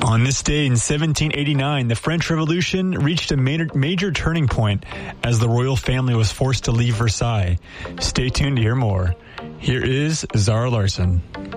On this day in 1789, the French Revolution reached a major turning point as the royal family was forced to leave Versailles. Stay tuned to hear more. Here is Zara Larson.